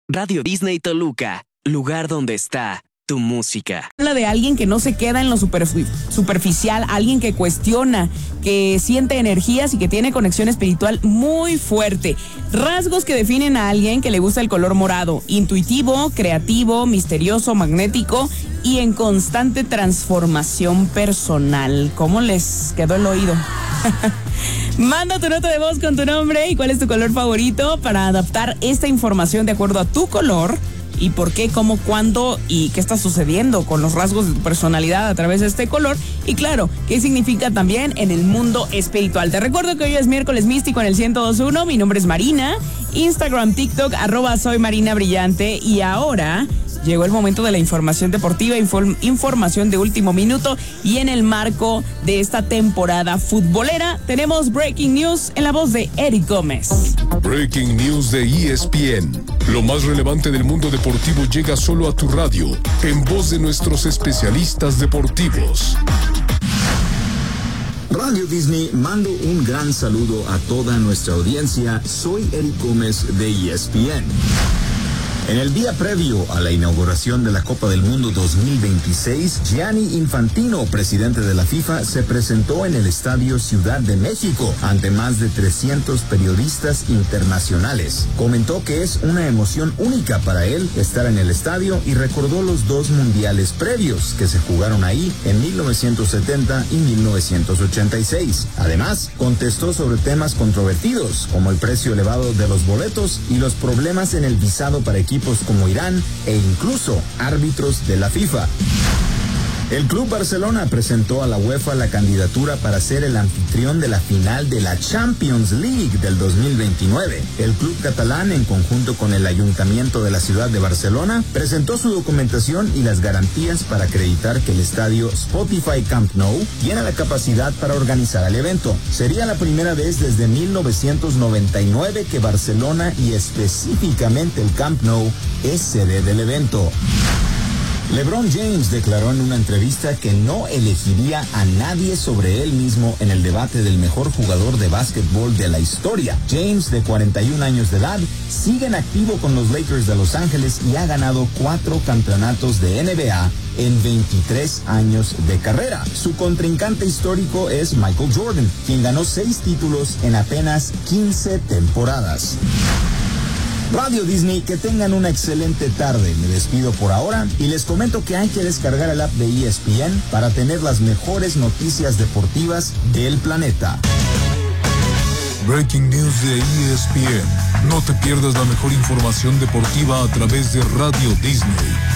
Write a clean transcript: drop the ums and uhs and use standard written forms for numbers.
Radio Disney Toluca, lugar donde está tu música. Habla de alguien que no se queda en lo superficial, alguien que cuestiona, que siente energías y que tiene conexión espiritual muy fuerte. Rasgos que definen a alguien que le gusta el color morado: intuitivo, creativo, misterioso, magnético y en constante transformación personal. ¿Cómo les quedó el oído? Manda tu nota de voz con tu nombre y cuál es tu color favorito para adaptar esta información de acuerdo a tu color. Y por qué, cómo, cuándo y qué está sucediendo con los rasgos de tu personalidad a través de este color. Y claro, qué significa también en el mundo espiritual. Te recuerdo que hoy es miércoles místico en el 102.1. Mi nombre es Marina. Instagram, TikTok, @soy Marina Brillante. Y ahora llegó el momento de la información deportiva, información de último minuto. Y en el marco de esta temporada futbolera, tenemos Breaking News en la voz de Eric Gómez. Breaking News de ESPN. Lo más relevante del mundo deportivo llega solo a tu radio, en voz de nuestros especialistas deportivos. Radio Disney, mando un gran saludo a toda nuestra audiencia. Soy Eric Gómez de ESPN. En el día previo a la inauguración de la Copa del Mundo 2026, Gianni Infantino, presidente de la FIFA, se presentó en el Estadio Ciudad de México ante más de 300 periodistas internacionales. Comentó que es una emoción única para él estar en el estadio y recordó los dos mundiales previos que se jugaron ahí en 1970 y 1986. Además, contestó sobre temas controvertidos como el precio elevado de los boletos y los problemas en el visado para equipos como Irán e incluso árbitros de la FIFA. El Club Barcelona presentó a la UEFA la candidatura para ser el anfitrión de la final de la Champions League del 2029. El club catalán, en conjunto con el Ayuntamiento de la ciudad de Barcelona, presentó su documentación y las garantías para acreditar que el estadio Spotify Camp Nou tiene la capacidad para organizar el evento. Sería la primera vez desde 1999 que Barcelona y específicamente el Camp Nou es sede del evento. LeBron James declaró en una entrevista que no elegiría a nadie sobre él mismo en el debate del mejor jugador de básquetbol de la historia. James, de 41 años de edad, sigue en activo con los Lakers de Los Ángeles y ha ganado 4 campeonatos de NBA en 23 años de carrera. Su contrincante histórico es Michael Jordan, quien ganó 6 títulos en apenas 15 temporadas. Radio Disney, que tengan una excelente tarde. Me despido por ahora y les comento que hay que descargar el app de ESPN para tener las mejores noticias deportivas del planeta. Breaking News de ESPN. No te pierdas la mejor información deportiva a través de Radio Disney.